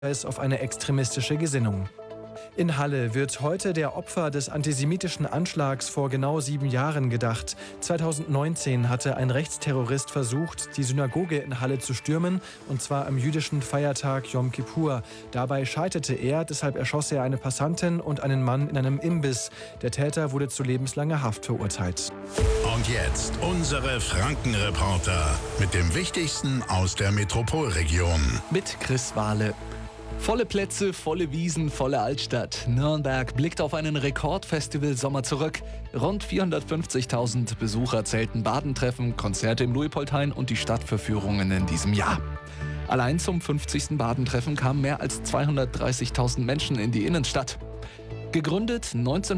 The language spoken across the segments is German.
Hinweis auf eine extremistische Gesinnung. In Halle wird heute der Opfer des antisemitischen Anschlags vor genau 7 Jahren gedacht. 2019 hatte ein Rechtsterrorist versucht, die Synagoge in Halle zu stürmen, und zwar am jüdischen Feiertag Yom Kippur. Dabei scheiterte er, deshalb erschoss er eine Passantin und einen Mann in einem Imbiss. Der Täter wurde zu lebenslanger Haft verurteilt. Und jetzt unsere Franken-Reporter mit dem Wichtigsten aus der Metropolregion. Mit Chris Wahle. Volle Plätze, volle Wiesen, volle Altstadt. Nürnberg blickt auf einen Rekordfestival-Sommer zurück. Rund 450.000 Besucher zählten Badentreffen, Konzerte im Luitpoldhain und die Stadtverführungen in diesem Jahr. Allein zum 50. Badentreffen kamen mehr als 230.000 Menschen in die Innenstadt. Gegründet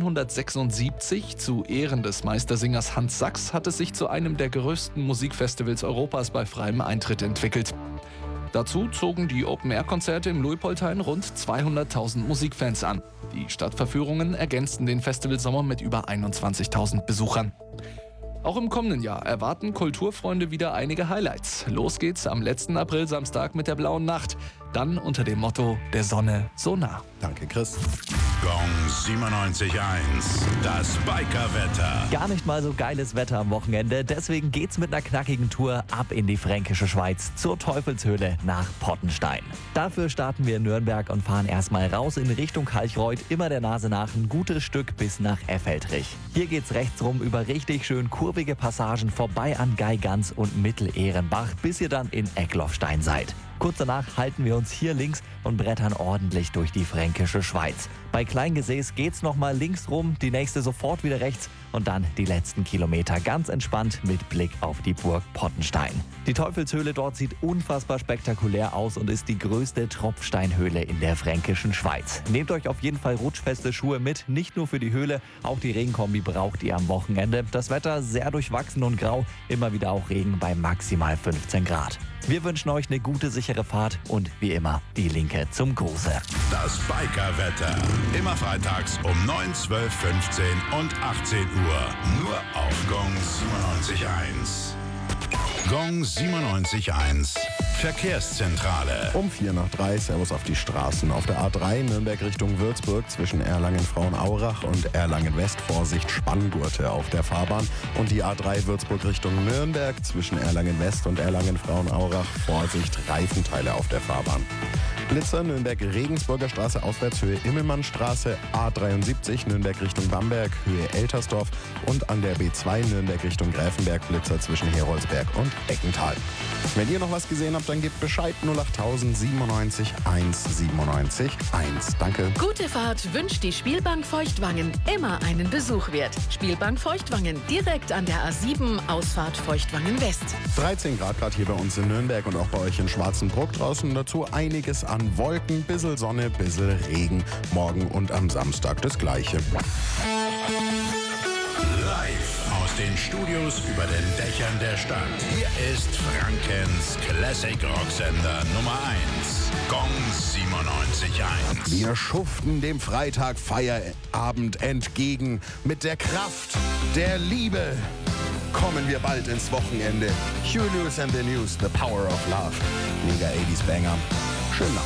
1976 zu Ehren des Meistersingers Hans Sachs, hat es sich zu einem der größten Musikfestivals Europas bei freiem Eintritt entwickelt. Dazu zogen die Open-Air-Konzerte im Luitpoldhain rund 200.000 Musikfans an. Die Stadtverführungen ergänzten den Festivalsommer mit über 21.000 Besuchern. Auch im kommenden Jahr erwarten Kulturfreunde wieder einige Highlights. Los geht's am letzten Aprilsamstag mit der Blauen Nacht. Dann unter dem Motto der Sonne so nah. Danke, Chris. Gong 97.1, das Bikerwetter. Gar nicht mal so geiles Wetter am Wochenende, deswegen geht's mit einer knackigen Tour ab in die fränkische Schweiz zur Teufelshöhle nach Pottenstein. Dafür starten wir in Nürnberg und fahren erstmal raus in Richtung Kalchreuth, immer der Nase nach ein gutes Stück bis nach Effeltrich. Hier geht's rechts rum über richtig schön kurvige Passagen vorbei an Geiganz und Mittelehrenbach, bis ihr dann in Eckloffstein seid. Kurz danach halten wir uns hier links und brettern ordentlich durch die fränkische Schweiz. Bei Kleingesäß geht's nochmal links rum, die nächste sofort wieder rechts und dann die letzten Kilometer ganz entspannt mit Blick auf die Burg Pottenstein. Die Teufelshöhle dort sieht unfassbar spektakulär aus und ist die größte Tropfsteinhöhle in der fränkischen Schweiz. Nehmt euch auf jeden Fall rutschfeste Schuhe mit, nicht nur für die Höhle, auch die Regenkombi braucht ihr am Wochenende. Das Wetter sehr durchwachsen und grau, immer wieder auch Regen bei maximal 15 Grad. Wir wünschen euch eine gute, sichere Fahrt und wie immer die Linke zum Gruße. Das Bikerwetter. Immer freitags um 9, 12, 15 und 18 Uhr. Nur auf Gong 97.1. Gong 97.1. Verkehrszentrale. Um 3:04, Servus auf die Straßen. Auf der A3 Nürnberg Richtung Würzburg zwischen Erlangen-Frauenaurach und Erlangen-West Vorsicht Spanngurte auf der Fahrbahn. Und die A3 Würzburg Richtung Nürnberg zwischen Erlangen-West und Erlangen-Frauenaurach Vorsicht Reifenteile auf der Fahrbahn. Blitzer Nürnberg-Regensburger Straße Auswärtshöhe Immelmannstraße, A73 Nürnberg Richtung Bamberg, Höhe Eltersdorf und an der B2 Nürnberg Richtung Gräfenberg Blitzer zwischen Heroldsberg und Eckental. Wenn ihr noch was gesehen habt, dann gebt Bescheid 08000 97 197 1. Danke. Gute Fahrt wünscht die Spielbank Feuchtwangen. Immer einen Besuch wert. Spielbank Feuchtwangen, direkt an der A7, Ausfahrt Feuchtwangen West. 13 Grad gerade hier bei uns in Nürnberg und auch bei euch in Schwarzenbruck draußen. Dazu einiges an Wolken, bissel Sonne, bissel Regen. Morgen und am Samstag das Gleiche. Live aus den Studios über den Dächern der Stadt. Hier ist Frankens Classic Rocksender Nummer 1. Gong 97.1. Wir schuften dem Freitag Feierabend entgegen. Mit der Kraft der Liebe kommen wir bald ins Wochenende. Hugh Lewis and the News, The Power of Love. Mega 80s Banger. Schön.